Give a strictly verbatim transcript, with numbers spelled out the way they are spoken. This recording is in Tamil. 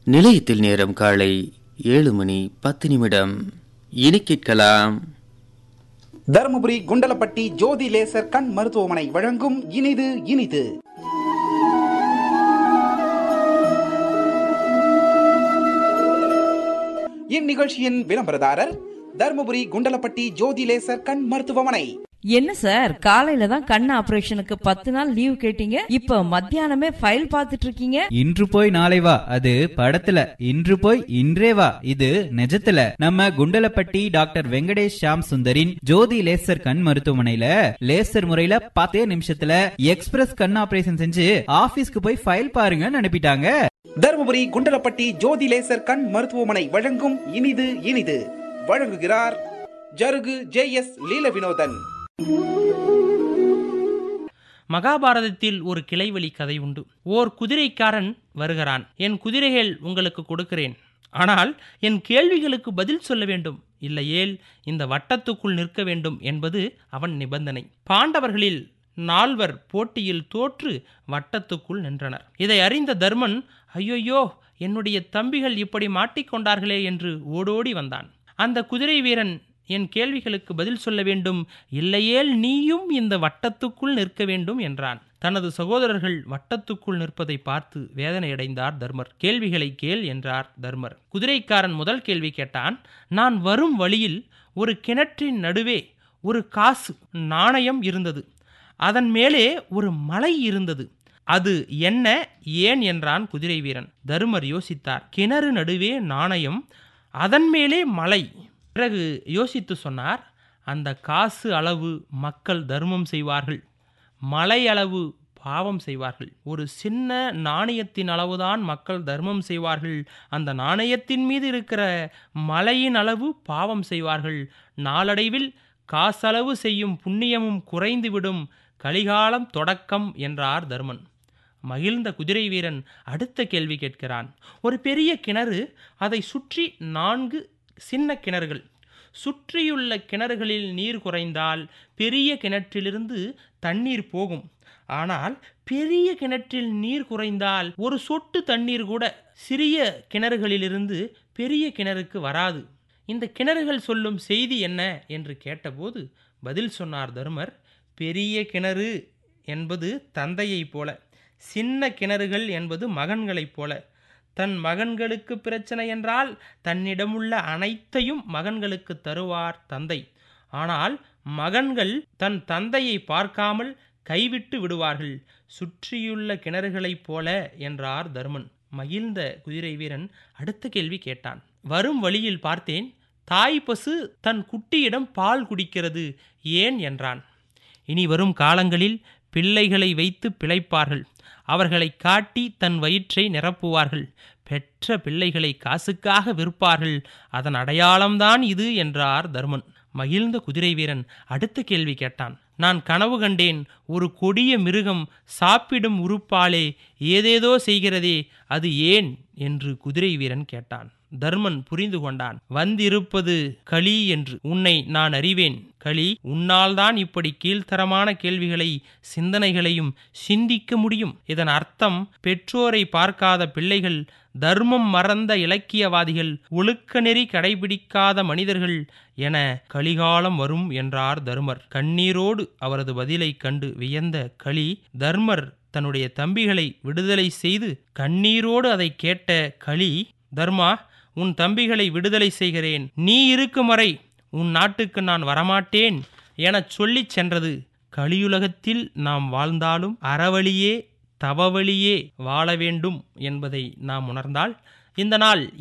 நிலையத்தில் நேரம் காலை ஏழு மணி பத்து நிமிடம். இனி கேட்கலாம் தருமபுரி குண்டலப்பட்டி ஜோதி லேசர் கண் மருத்துவமனை வழங்கும் இனிது இனிது. இந்நிகழ்ச்சியின் விளம்பரதாரர் தருமபுரி குண்டலப்பட்டி ஜோதி லேசர் கண் மருத்துவமனை. என்ன சார், காலையில தான் கண் ஆபரேஷனுக்கு பத்து நாள் லீவ் கேட்டீங்க, இப்ப மத்தியானமே ஃபைல் பாத்துட்டு இருக்கீங்க. இன்று போய் நாளை வா, அது படத்துல. இன்று போய் இன்றே வா, இது நிஜத்துல. நம்ம குண்டலப்பட்டி டாக்டர் வெங்கடேஷ் ஷாம் சுந்தரின் ஜோதி லேசர் கண் மருத்துவமனையில லேசர் முறையில பத்தே நிமிஷத்துல எக்ஸ்பிரஸ் கண் ஆபரேஷன் செஞ்சு ஆபீஸ்க்கு போய் ஃபைல் பாருங்கன்னு அனுப்பிட்டாங்க. தருமபுரி குண்டலப்பட்டி ஜோதி லேசர் கண் மருத்துவமனை வழங்கும் இனிது இனிது. வழங்குகிறார் ஜருகு ஜே எஸ் லீல வினோதன். மகாபாரதத்தில் ஒரு கிளைவழி கதை உண்டு. ஓர் குதிரைக்காரன் வருகிறான். என் குதிரைகள் உங்களுக்கு கொடுக்கிறேன், ஆனால் என் கேள்விகளுக்கு பதில் சொல்ல வேண்டும், இல்லையேல் இந்த வட்டத்துக்குள் நிற்க வேண்டும் என்பது அவன் நிபந்தனை. பாண்டவர்களில் நால்வர் போட்டியில் தோற்று வட்டத்துக்குள் நின்றனர். இதை அறிந்த தர்மன், ஐயோயோ, என்னுடைய தம்பிகள் இப்படி மாட்டிக்கொண்டார்களே என்று ஓடோடி வந்தான். அந்த குதிரை வீரன், என் கேள்விகளுக்கு பதில் சொல்ல வேண்டும், இல்லையேல் நீயும் இந்த வட்டத்துக்குள் நிற்க வேண்டும் என்றான். தனது சகோதரர்கள் வட்டத்துக்குள் நிற்பதை பார்த்து வேதனையடைந்தார் தர்மர். கேள்விகளை கேள் என்றார் தர்மர். குதிரைக்காரன் முதல் கேள்வி கேட்டான். நான் வரும் வழியில் ஒரு கிணற்றின் நடுவே ஒரு காசு நாணயம் இருந்தது, அதன் மேலே ஒரு மலை இருந்தது, அது என்ன, ஏன் என்றான் குதிரை வீரன். தர்மர் யோசித்தார். கிணறு நடுவே நாணயம், அதன் மேலே மலை. பிறகு யோசித்து சொன்னார், அந்த காசு அளவு மக்கள் தர்மம் செய்வார்கள், மலை அளவு பாவம் செய்வார்கள். ஒரு சின்ன நாணயத்தின் அளவுதான் மக்கள் தர்மம் செய்வார்கள், அந்த நாணயத்தின் மீது இருக்கிற மலையின் அளவு பாவம் செய்வார்கள். நாளடைவில் காசளவு செய்யும் புண்ணியமும் குறைந்துவிடும், கலிகாலம் தொடக்கம் என்றார் தர்மன். மகிழ்ந்த குதிரை வீரன் அடுத்த கேள்வி கேட்கிறான். ஒரு பெரிய கிணறு, அதை சுற்றி நான்கு சின்ன கிணறுகள். சுற்றியுள்ள கிணறுகளில் நீர் குறைந்தால் பெரிய கிணற்றிலிருந்து தண்ணீர் போகும், ஆனால் பெரிய கிணற்றில் நீர் குறைந்தால் ஒரு சொட்டு தண்ணீர் கூட சிறிய கிணறுகளிலிருந்து பெரிய கிணறுக்கு வராது. இந்த கிணறுகள் சொல்லும் செய்தி என்ன என்று கேட்டபோது பதில் சொன்னார் தர்மர். பெரிய கிணறு என்பது தந்தையைப் போல, சின்ன கிணறுகள் என்பது மகன்களைப் போல. தன் மகன்களுக்கு பிரச்சனை என்றால் தன்னிடமுள்ள அனைத்தையும் மகன்களுக்கு தருவார் தந்தை. ஆனால் மகன்கள் தன் தந்தையை பார்க்காமல் கைவிட்டு விடுவார்கள், சுற்றியுள்ள கிணறுகளைப் போல என்றார் தர்மன். மகிழ்ந்த குதிரை வீரன் அடுத்த கேள்வி கேட்டான். வரும் வழியில் பார்த்தேன், தாய் பசு தன் குட்டியிடம் பால் குடிக்கிறது, ஏன் என்றான். இனி வரும் காலங்களில் பிள்ளைகளை வைத்து பிழைப்பார்கள், அவர்களை காட்டி தன் வயிற்றை நிரப்புவார்கள், பெற்ற பிள்ளைகளை காசுக்காக விற்பார்கள், அதன் அடையாளம்தான் இது என்றார் தர்மன். மகிழ்ந்த குதிரை வீரன் அடுத்த கேள்வி கேட்டான். நான் கனவு கண்டேன், ஒரு கொடிய மிருகம் சாப்பிடும் உறுப்பாலே ஏதேதோ செய்கிறதே, அது ஏன் என்று குதிரை வீரன் கேட்டான். தர்மன் புரிந்து கொண்டான். வந்திருப்பது களி என்று. உன்னை நான் அறிவேன் களி, உன்னால்தான் இப்படி கீழ்த்தரமான கேள்விகளை சிந்தனைகளையும் சிந்திக்க முடியும். இதன் அர்த்தம், பெற்றோரை பார்க்காத பிள்ளைகள், தர்மம் மறந்த இலக்கியவாதிகள், ஒழுக்க நெறி கடைபிடிக்காத மனிதர்கள் என கலிகாலம் வரும் என்றார் தர்மர். கண்ணீரோடு அவரது பதிலை கண்டு வியந்த களி, தர்மர் தன்னுடைய தம்பிகளை விடுதலை செய்து கண்ணீரோடு அதை கேட்ட களி, தர்மா, உன் தம்பிகளை விடுதலை செய்கிறேன், நீ இருக்கும் வரை உன் நாட்டுக்கு நான் வரமாட்டேன் எனச் சொல்லிச் சென்றது. கலியுலகத்தில் நாம் வாழ்ந்தாலும் அறவழியே தவவழியே வாழ வேண்டும் என்பதை நாம் உணர்ந்தால் இந்த நாள்